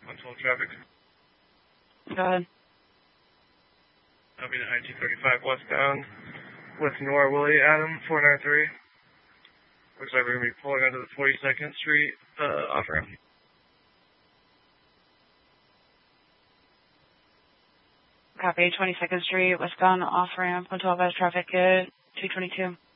112 traffic. Go ahead. I'll be the I-235 westbound with Nora Willie Adam 493. Looks like we're going to be pulling onto the 42nd Street off-ramp. Copy, 22nd Street, westbound off-ramp, 112 as traffic at 222.